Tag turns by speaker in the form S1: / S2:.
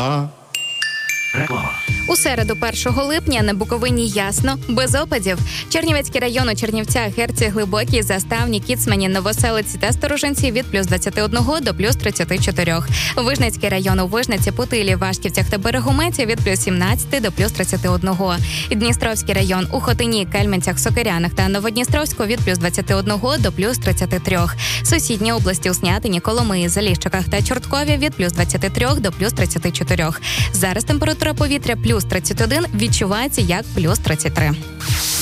S1: У середу 1 липня на Буковині ясно, без опадів. Чернівецький район у Чернівцях, Герці, Глибокій, Заставні, Кіцмані, Новоселиці та Сторожинці від плюс 21 до плюс 34. Вижницький район у Вижниці, Путилі, Вашківцях та Берегометі від плюс 17 до плюс 31. Дністровський район у Хотині, Кельменцях, Сокирянах та Новодністровську від плюс 21 до плюс 33. Сусідні області у Снятині, Коломиї, Заліщиках та Чорткові від плюс 23 до плюс 34. Зараз температура повітря плюс 31 відчувається як плюс 33.